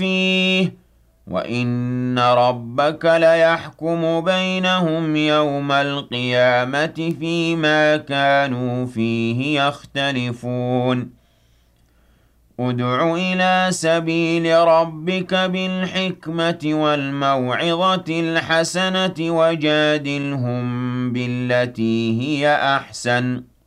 فيه وَإِنَّ رَبَّكَ لَيَحْكُمُ بَيْنَهُمْ يَوْمَ الْقِيَامَةِ فِيمَا كَانُوا فِيهِ يَخْتَلِفُونَ ادْعُ إِلَىٰ سَبِيلِ رَبِّكَ بِالْحِكْمَةِ وَالْمَوْعِظَةِ الْحَسَنَةِ وَجَادِلْهُم بِالَّتِي هِيَ أَحْسَنُ